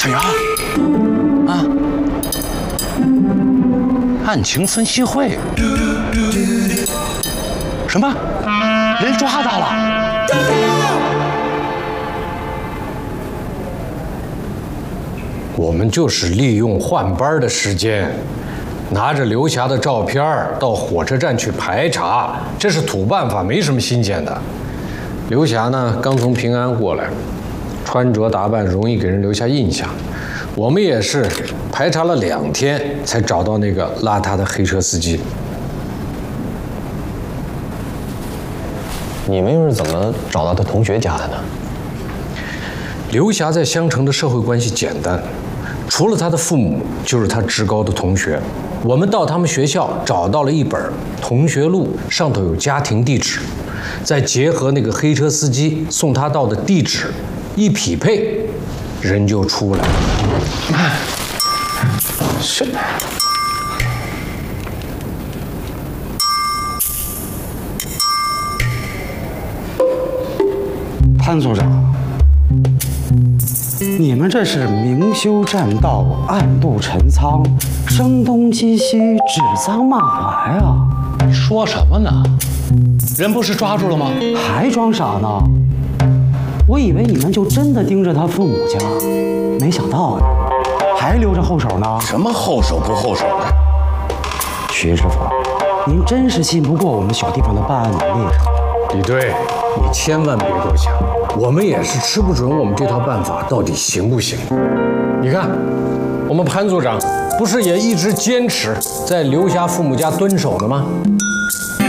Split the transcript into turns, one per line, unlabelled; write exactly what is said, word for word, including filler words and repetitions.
小杨，啊，案情分析会，什么？人抓到了！
我们就是利用换班的时间，拿着刘霞的照片到火车站去排查，这是土办法，没什么新鲜的。刘霞呢，刚从平安过来，穿着打扮容易给人留下印象。我们也是排查了两天，才找到那个邋遢的黑车司机。
你们又是怎么找到他同学家的呢？
刘霞在襄城的社会关系简单，除了他的父母，就是他职高的同学。我们到他们学校找到了一本同学录，上头有家庭地址，再结合那个黑车司机送他到的地址一匹配，人就出来了。
是。
潘所长，你们这是明修栈道，暗度陈仓，声东击西，指桑骂槐呀！
你说什么呢？人不是抓住了吗？
还装傻呢？我以为你们就真的盯着他父母家，没想到呀，还留着后手呢。
什么后手不后手的？
徐师傅，您真是信不过我们小地方的办案能力。
李队，你千万别多想，我们也是吃不准我们这套办法到底行不行。你看，我们潘组长不是也一直坚持在刘霞父母家蹲守呢吗？